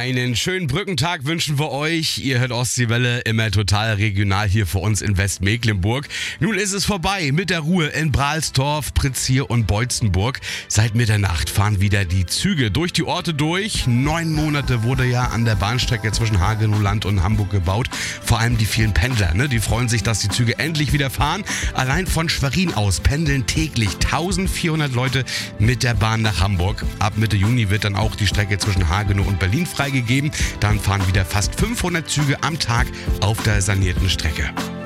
Einen schönen Brückentag wünschen wir euch. Ihr hört Ostseewelle, immer total regional hier für uns in Westmecklenburg. Nun ist es vorbei mit der Ruhe in Brahlsdorf, Pritzkirch und Beutzenburg. Seit Mitternacht fahren wieder die Züge durch die Orte durch. 9 Monate wurde ja an der Bahnstrecke zwischen Hagenow-Land und Hamburg gebaut. Vor allem die vielen Pendler, die freuen sich, dass die Züge endlich wieder fahren. Allein von Schwerin aus pendeln täglich 1400 Leute mit der Bahn nach Hamburg. Ab Mitte Juni wird dann auch die Strecke zwischen Hagenow und Berlin freigegeben. Dann fahren wieder fast 500 Züge am Tag auf der sanierten Strecke.